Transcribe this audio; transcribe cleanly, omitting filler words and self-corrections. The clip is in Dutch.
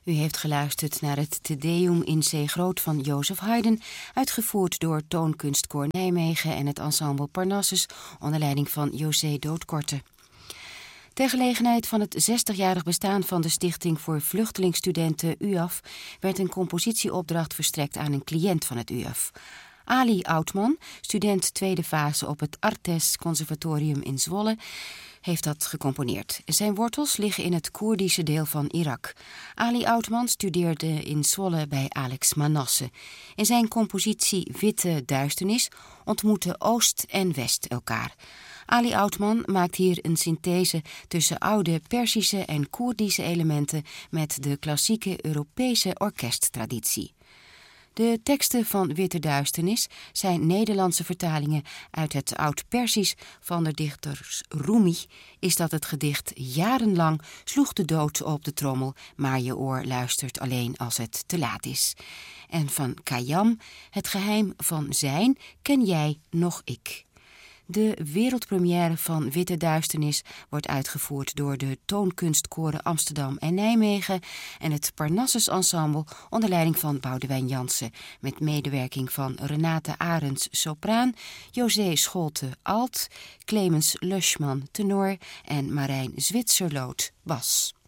U heeft geluisterd naar het Te Deum in C groot van Joseph Haydn, uitgevoerd door Toonkunstkoor Nijmegen en het ensemble Parnassus onder leiding van José Doodkorte. Ter gelegenheid van het 60-jarig bestaan van de Stichting voor Vluchtelingstudenten UAF werd een compositieopdracht verstrekt aan een cliënt van het UAF. Ali Oudman, student tweede fase op het Artes Conservatorium in Zwolle, heeft dat gecomponeerd. Zijn wortels liggen in het Koerdische deel van Irak. Ali Oudman studeerde in Zwolle bij Alex Manasse. In zijn compositie Witte Duisternis ontmoeten Oost en West elkaar. Ali Oudman maakt hier een synthese tussen oude Perzische en Koerdische elementen met de klassieke Europese orkesttraditie. De teksten van Witte Duisternis zijn Nederlandse vertalingen uit het Oud-Perzisch van de dichter Rumi. Is dat het gedicht jarenlang sloeg de dood op de trommel, maar je oor luistert alleen als het te laat is. En van Khayyam, het geheim van zijn, ken jij nog ik. De wereldpremière van Witte Duisternis wordt uitgevoerd door de Toonkunstkoren Amsterdam en Nijmegen en het Parnassus Ensemble onder leiding van Boudewijn Jansen, met medewerking van Renate Arends sopraan, José Scholte alt, Clemens Luschman tenor en Marijn Zwitserloot bas.